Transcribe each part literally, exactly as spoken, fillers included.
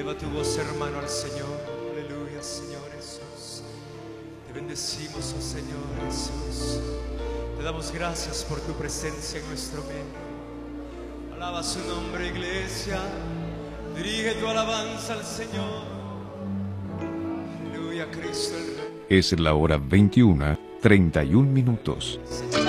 Eleva tu voz, hermano, al Señor. Aleluya, Señor Jesús. Te bendecimos, oh Señor Jesús. Te damos gracias por tu presencia en nuestro medio. Alaba su nombre, iglesia. Dirige tu alabanza al Señor. Aleluya, Cristo el Rey. Es la hora veintiuna, treinta y un minutos.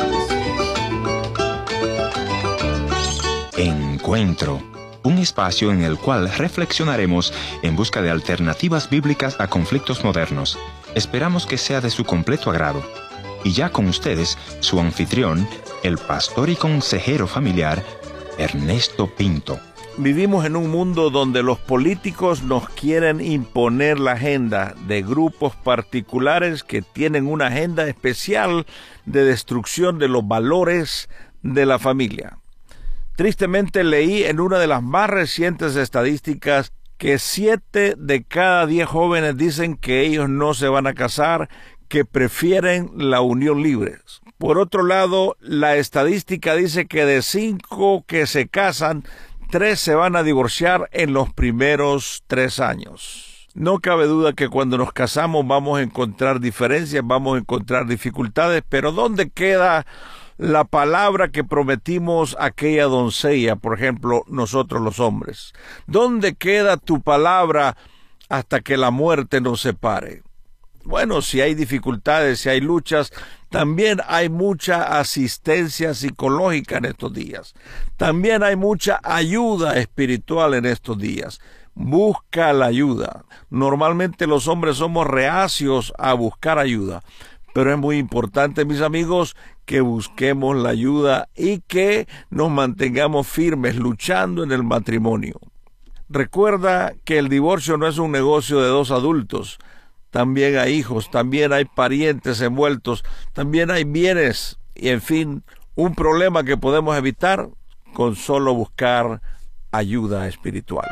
Encuentro. Un espacio en el cual reflexionaremos en busca de alternativas bíblicas a conflictos modernos. Esperamos que sea de su completo agrado. Y ya con ustedes, su anfitrión, el pastor y consejero familiar, Ernesto Pinto. Vivimos en un mundo donde los políticos nos quieren imponer la agenda de grupos particulares que tienen una agenda especial de destrucción de los valores de la familia. Tristemente leí en una de las más recientes estadísticas que siete de cada diez jóvenes dicen que ellos no se van a casar, que prefieren la unión libre. Por otro lado, la estadística dice que de cinco que se casan, tres se van a divorciar en los primeros tres años. No cabe duda que cuando nos casamos vamos a encontrar diferencias, vamos a encontrar dificultades, pero ¿dónde queda la palabra que prometimos a aquella doncella, por ejemplo, nosotros los hombres? ¿Dónde queda tu palabra hasta que la muerte nos separe? Bueno, si hay dificultades, si hay luchas, también hay mucha asistencia psicológica en estos días. También hay mucha ayuda espiritual en estos días. Busca la ayuda. Normalmente los hombres somos reacios a buscar ayuda, pero es muy importante, mis amigos, que busquemos la ayuda y que nos mantengamos firmes luchando en el matrimonio. Recuerda que el divorcio no es un negocio de dos adultos. También hay hijos, también hay parientes envueltos, también hay bienes y, en fin, un problema que podemos evitar con solo buscar ayuda espiritual.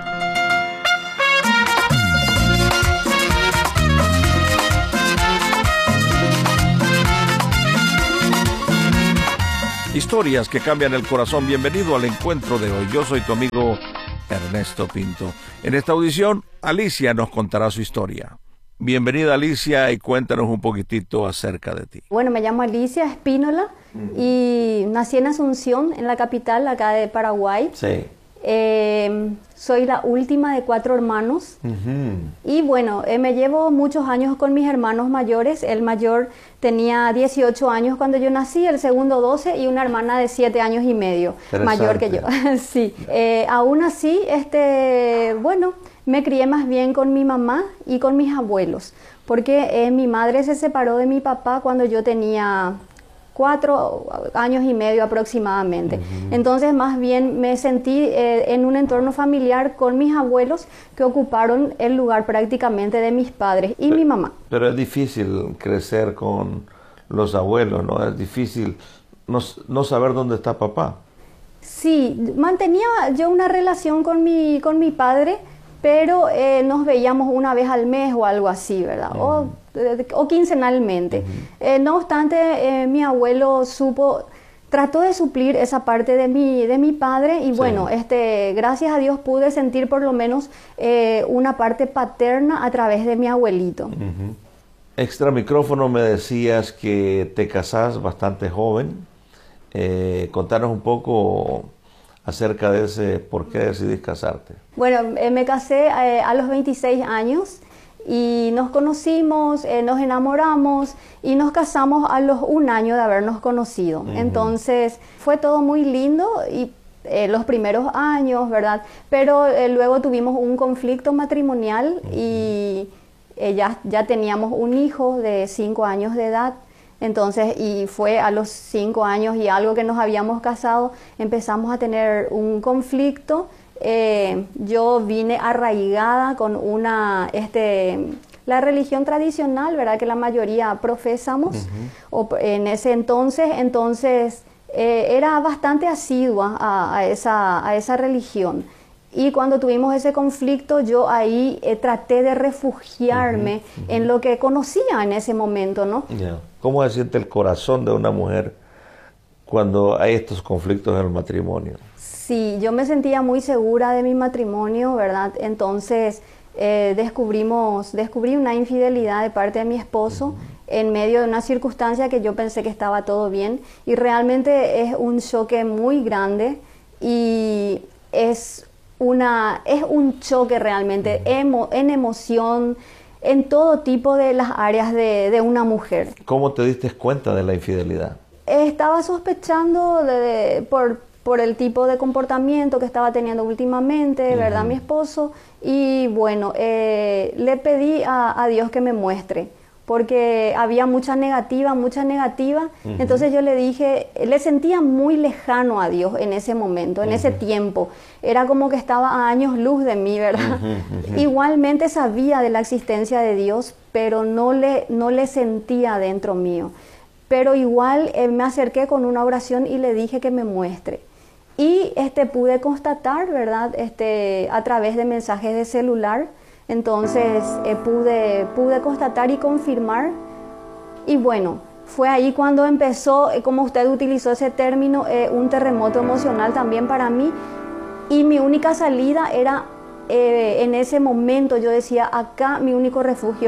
Historias que cambian el corazón. Bienvenido al encuentro de hoy. Yo soy tu amigo Ernesto Pinto. En esta audición, Alicia nos contará su historia. Bienvenida, Alicia, y cuéntanos un poquitito acerca de ti. Bueno, me llamo Alicia Espínola uh-huh. y nací en Asunción, en la capital, acá de Paraguay. Sí. Eh, soy la última de cuatro hermanos. Uh-huh. Y bueno, eh, me llevo muchos años con mis hermanos mayores. El mayor tenía dieciocho años cuando yo nací, el segundo doce y una hermana de siete años y medio, mayor que yo. Sí. Eh, aún así, este, bueno, me crié más bien con mi mamá y con mis abuelos, porque eh, mi madre se separó de mi papá cuando yo tenía cuatro años y medio aproximadamente. Uh-huh. Entonces, más bien me sentí eh, en un entorno familiar con mis abuelos que ocuparon el lugar prácticamente de mis padres y pero, mi mamá. Pero es difícil crecer con los abuelos, ¿no? Es difícil no, no saber dónde está papá. Sí, mantenía yo una relación con mi, con mi padre, pero eh, nos veíamos una vez al mes o algo así, ¿verdad? Uh-huh. O, o quincenalmente. Uh-huh. Eh, no obstante, eh, mi abuelo supo, trató de suplir esa parte de mi, de mi padre y sí. bueno, este, gracias a Dios pude sentir por lo menos eh, una parte paterna a través de mi abuelito. Uh-huh. Extra micrófono me decías que te casás bastante joven. Eh, contanos un poco acerca de ese, ¿por qué decidís casarte? Bueno, eh, me casé eh, a los veintiséis años y nos conocimos, eh, nos enamoramos y nos casamos a los un año de habernos conocido. Uh-huh. Entonces fue todo muy lindo y eh, los primeros años, ¿verdad? Pero eh, luego tuvimos un conflicto matrimonial uh-huh. y eh, ya, ya teníamos un hijo de cinco años de edad. Entonces, y fue a los cinco años y algo que nos habíamos casado, empezamos a tener un conflicto. Eh, yo vine arraigada con una, este, la religión tradicional, ¿verdad? Que la mayoría profesamos. Uh-huh. O, en ese entonces, entonces eh, era bastante asidua a, a, esa, a esa religión. Y cuando tuvimos ese conflicto, yo ahí eh, traté de refugiarme uh-huh, uh-huh. en lo que conocía en ese momento, ¿no? Yeah. ¿Cómo se siente el corazón de una mujer cuando hay estos conflictos en el matrimonio? Sí, yo me sentía muy segura de mi matrimonio, ¿verdad? Entonces, eh, descubrimos, descubrí una infidelidad de parte de mi esposo en medio de una circunstancia que yo pensé que estaba todo bien, y realmente es un choque muy grande y es, una, es un choque realmente emo, en emoción, en todo tipo de las áreas de, de una mujer. ¿Cómo te diste cuenta de la infidelidad? Estaba sospechando de, de, por, por el tipo de comportamiento que estaba teniendo últimamente, uh-huh. ¿verdad? Mi esposo. Y bueno, eh, le pedí a, a Dios que me muestre, porque había mucha negativa, mucha negativa. Uh-huh. Entonces yo le dije, le sentía muy lejano a Dios en ese momento, en uh-huh. ese tiempo. Era como que estaba a años luz de mí, ¿verdad? Uh-huh, uh-huh. Igualmente sabía de la existencia de Dios, pero no le, no le sentía dentro mío. Pero igual eh, me acerqué con una oración y le dije que me muestre. Y este, pude constatar, ¿verdad? Este, a través de mensajes de celular. Entonces eh, pude, pude constatar y confirmar. Y bueno, fue ahí cuando empezó, eh, como usted utilizó ese término, eh, un terremoto emocional también para mí. Y mi única salida era, eh, en ese momento yo decía, acá mi único refugio